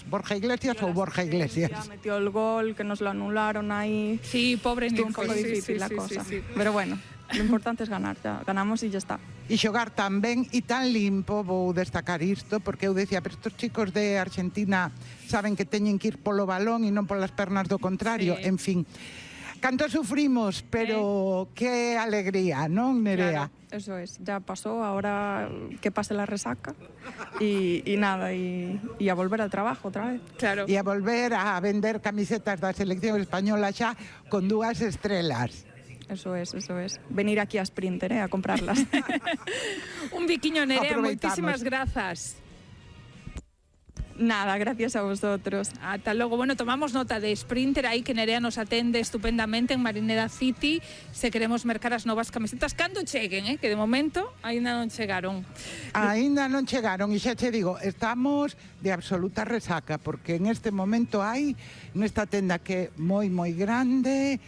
¿Borja Iglesias o Borja Iglesias? Ya metió el gol, que nos lo anularon ahí. Sí, pobre Nico. Un poco difícil la cosa. Pero bueno, lo importante es ganar, ya ganamos e ya está. E xogar tan ben e tan limpo, vou destacar isto, porque eu decía, pero estos chicos de Argentina saben que teñen que ir polo balón e non polas pernas do contrario, en fin. Canto sufrimos, pero qué alegría, non, Nerea? Claro, eso es, ya pasó, ahora que pase la resaca y nada, y a volver al trabajo otra vez. Claro. E a volver a vender camisetas da selección española xa con 2 estrelas. Eso es. Venir aquí a Sprinter, a comprarlas. Un biquiño, Nerea, Aproveitamos. moitísimas grazas. Nada, gracias a vosotros. Ata logo. Bueno, tomamos nota de Sprinter aí, que Nerea nos atende estupendamente en Marineda City. Se queremos mercar as novas camisetas cando cheguen, que de momento aínda non chegaron. Aínda non chegaron, e xa che digo, estamos de absoluta resaca, porque en este momento hai nesta tenda que é moi grande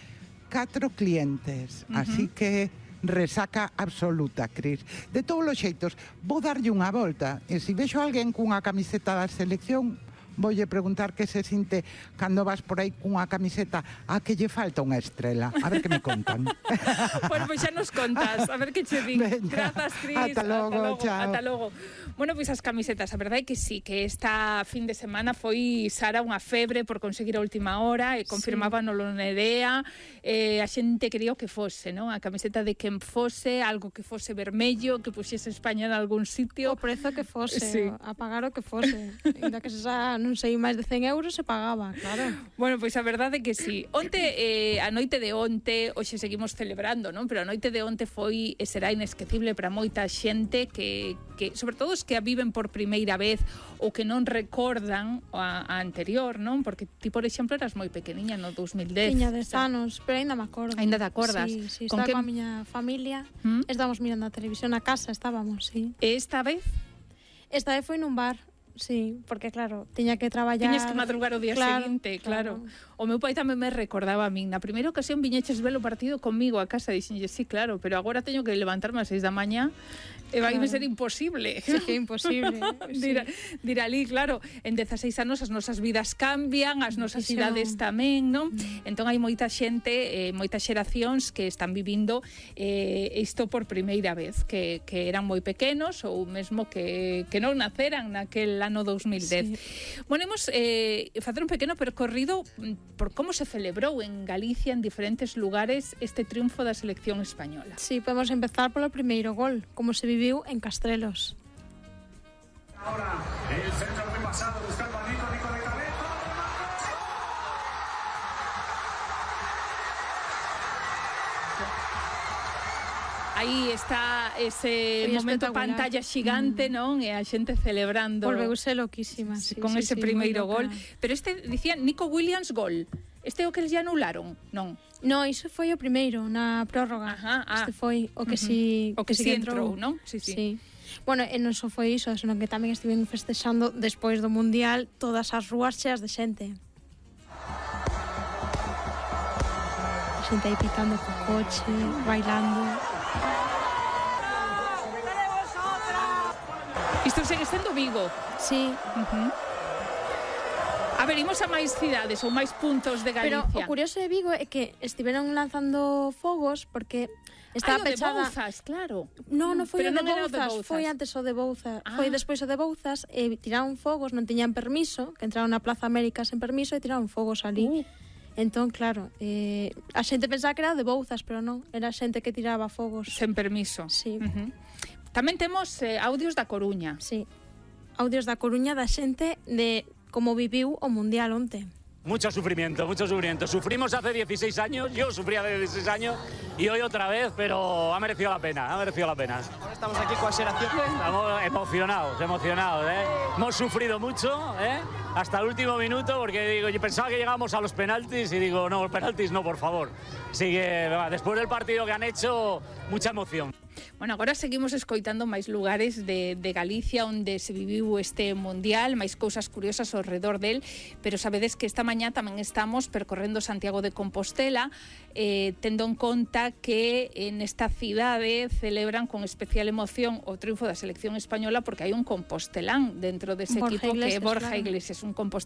4 clientes, así que resaca absoluta, Cris. De todos os xeitos, vou darlle unha volta, e se vexo alguén cunha camiseta da selección, voulle preguntar que se sinte cando vas por aí cunha camiseta a que lle falta unha estrela. A ver que me contan. Bueno, pois xa nos contas, a ver que che din. Venga, Grazas, Cris. ata logo, chao. Ata logo. Bueno, pois as camisetas, a verdade é que sí, que esta fin de semana foi Sara unha febre por conseguir a última hora, e confirmaba no Nerea, a xente quería o que fose, non? A camiseta de quen fose, algo que fose vermello, que puxese España en algún sitio. O prezo que fose, Sí. a pagar o que fose. Ainda que se xa, non sei, máis de 100 euros se pagaba, claro. Bueno, pois a verdade é que sí. Onte, a noite de onte, hoxe seguimos celebrando, non? Pero a noite de onte foi e será inesquecible para moita xente que sobre todo os que a viven por primeira vez ou que non recordan a anterior, non? Porque ti, por exemplo, eras moi pequeniña no 2010. Tiña 10 anos, pero aínda me acordo. Aínda te acordas? Sí, Con estaba que... coa miña familia, estábamos mirando a televisión na casa, estábamos, sí. E esta vez? Esta vez foi nun bar. Sí, porque claro, tiña que traballar. Tiñas que madrugar o día seguinte, claro. O meu pai tamén me recordaba a min. Na primeira ocasión viñeches ver o partido comigo a casa, dixenlle, sí, claro, pero agora teño que levantarme ás 6 da mañá e vai me ser imposible. Sí, que é imposible. Dir ali, claro, en 16 anos as nosas vidas cambian, as nosas idades tamén, non? Entón hai moita xente, moitas xeracións que están vivindo isto por primeira vez, que eran moi pequenos ou mesmo que non naceran naquel ano 2010. Sí. Bueno, imos facer un pequeno percorrido por como se celebrou en Galicia, en diferentes lugares, este triunfo da selección española. Sí, podemos empezar polo primeiro gol, como se viviu en Castrelos. Ahora, el centro muy pasado, buscando a Nico de cabeza. Aí está ese momento pantalla xigante, non? E a xente celebrando. Volveuse loquísima, sí, con ese primeiro gol. Pero este, dicían, Nico Williams gol. Este é o que eles anularon, non? No, iso foi o primeiro, na prórroga. Este foi o que si o que si entrou, non? Sí. Bueno, e non só foi iso, senón que tamén estiven festexando despois do Mundial todas as rúas cheas de xente. A xente aí pitando co coche, bailando. Isto segue sendo Vigo. Sí. A ver, imos a máis cidades ou máis puntos de Galicia. Pero o curioso de Vigo é que estiveron lanzando fogos porque estaba pechada... de Bouzas, claro. Non foi o de Bouzas, foi antes o de Bouzas. Foi despois o de Bouzas e tiraron fogos, non tiñan permiso, que entraron na Plaza América sen permiso e tiraron fogos ali. Entón, claro, a xente pensaba que era o de Bouzas, pero non, era xente que tiraba fogos. Sen permiso. Sí. Tamén temos audios da Coruña. Sí. Audios da Coruña da xente de como viviu o Mundial onte. Mucho sufrimiento, mucho sufrimiento. Sufrimos hace 16 años, yo sufrí hace 16 años y hoy otra vez, pero ha merecido la pena, ha merecido la pena. Ahora estamos aquí con la xeración. Estamos emocionados, ¿eh? Hemos sufrido mucho, ¿eh? Hasta el último minuto, porque digo, yo pensaba que llegábamos a los penaltis y digo, no, los penaltis no, por favor. Así que después del partido que han hecho, mucha emoción. Bueno, agora seguimos escoitando máis lugares de Galicia onde se viviu este Mundial, máis cousas curiosas ao redor del, pero sabedes que esta mañá tamén estamos percorrendo Santiago de Compostela, tendo en conta que nesta cidade celebran con especial emoción o triunfo da selección española porque hai un compostelán dentro dese equipo que é Borja Iglesias, un compostelán